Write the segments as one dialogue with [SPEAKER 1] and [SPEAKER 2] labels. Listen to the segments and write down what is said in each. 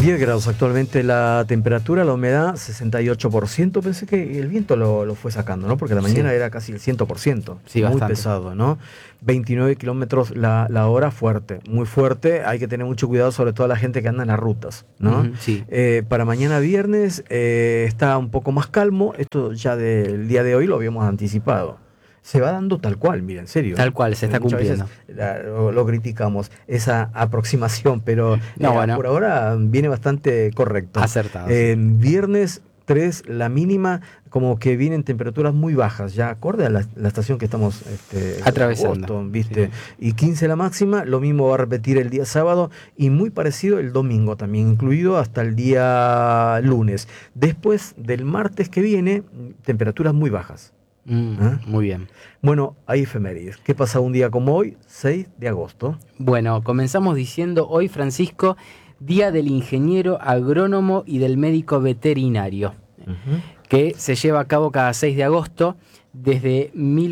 [SPEAKER 1] 10 grados actualmente la temperatura, la humedad 68%. Pensé que el viento lo fue sacando, ¿no? Porque la mañana era casi el 100%.
[SPEAKER 2] Sí,
[SPEAKER 1] muy
[SPEAKER 2] bastante.
[SPEAKER 1] pesado, ¿no? 29 kilómetros la hora, fuerte, muy fuerte. Hay que tener mucho cuidado, sobre todo la gente que anda en las rutas, ¿no?
[SPEAKER 2] Sí.
[SPEAKER 1] Para mañana viernes está un poco más calmo. Esto ya del día de hoy lo habíamos anticipado. Se va dando tal cual, mira, en serio.
[SPEAKER 2] Tal cual, se está
[SPEAKER 1] Muchas
[SPEAKER 2] cumpliendo.
[SPEAKER 1] veces lo criticamos, esa aproximación, pero
[SPEAKER 2] Bueno.
[SPEAKER 1] por ahora viene bastante correcto.
[SPEAKER 2] Acertado.
[SPEAKER 1] Viernes 3, la mínima, como que vienen temperaturas muy bajas, ya acorde a la estación que estamos
[SPEAKER 2] atravesando.
[SPEAKER 1] agosto, ¿viste?
[SPEAKER 2] Sí.
[SPEAKER 1] Y 15 la máxima, lo mismo va a repetir el día sábado y muy parecido el domingo también, incluido hasta el día lunes. Después del martes que viene, temperaturas muy bajas.
[SPEAKER 2] Muy bien.
[SPEAKER 1] Bueno, hay efemérides. ¿Qué pasa un día como hoy, 6 de agosto?
[SPEAKER 2] Bueno, comenzamos diciendo hoy, Francisco, Día del Ingeniero Agrónomo y del Médico Veterinario, que se lleva a cabo cada 6 de agosto desde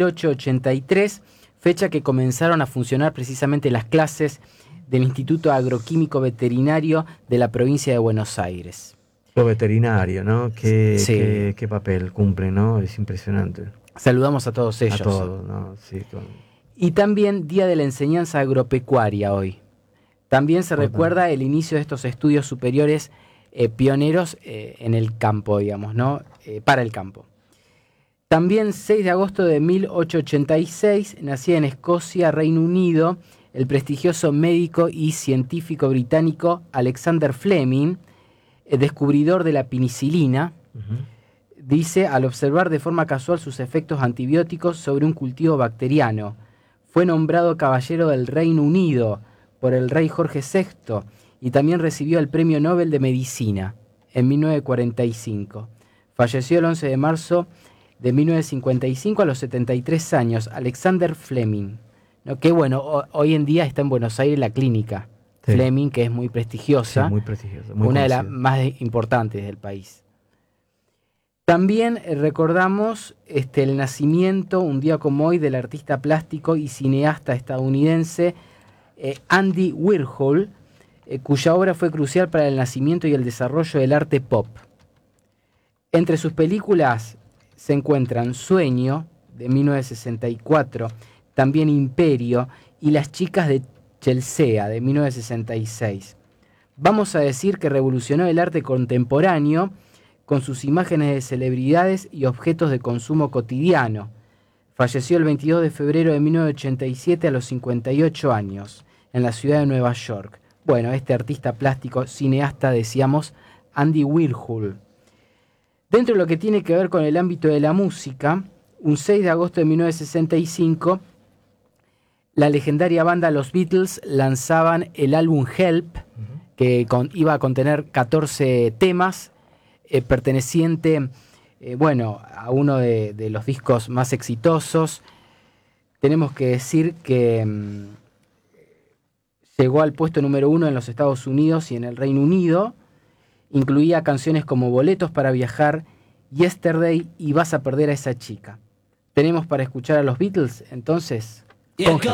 [SPEAKER 2] 1883, fecha que comenzaron a funcionar precisamente las clases del Instituto Agroquímico Veterinario de la provincia de Buenos Aires.
[SPEAKER 1] Lo veterinario, ¿no? ¿Qué papel cumple, ¿no? Es impresionante.
[SPEAKER 2] Saludamos a todos ellos.
[SPEAKER 1] A todos, ¿no? Sí,
[SPEAKER 2] Y también Día de la Enseñanza Agropecuaria hoy. También se recuerda el inicio de estos estudios superiores pioneros en el campo, digamos, ¿no? Para el campo. También 6 de agosto de 1886 nacía en Escocia, Reino Unido, el prestigioso médico y científico británico Alexander Fleming, descubridor de la penicilina. Dice, al observar de forma casual sus efectos antibióticos sobre un cultivo bacteriano, fue nombrado caballero del Reino Unido por el rey Jorge VI y también recibió el Premio Nobel de Medicina en 1945. Falleció el 11 de marzo de 1955 a los 73 años, Alexander Fleming, ¿no? Que bueno, hoy en día está en Buenos Aires la clínica Fleming, que es muy prestigiosa,
[SPEAKER 1] muy prestigiosa, muy
[SPEAKER 2] una
[SPEAKER 1] conocida,
[SPEAKER 2] de las más importantes del país. También recordamos el nacimiento, un día como hoy, del artista plástico y cineasta estadounidense Andy Warhol, cuya obra fue crucial para el nacimiento y el desarrollo del arte pop. Entre sus películas se encuentran Sueño, de 1964, también Imperio y Las chicas de Chelsea, de 1966. Vamos a decir que revolucionó el arte contemporáneo con sus imágenes de celebridades y objetos de consumo cotidiano. Falleció el 22 de febrero de 1987 a los 58 años, en la ciudad de Nueva York. Bueno, este artista plástico, cineasta, decíamos, Andy Warhol. Dentro de lo que tiene que ver con el ámbito de la música, un 6 de agosto de 1965, la legendaria banda Los Beatles lanzaban el álbum Help, que iba a contener 14 temas, perteneciente a uno de los discos más exitosos. Tenemos que decir que llegó al puesto número 1 en los Estados Unidos y en el Reino Unido. Incluía canciones como Boletos para viajar, Yesterday y Vas a perder a esa chica. Tenemos para escuchar a los Beatles, entonces, con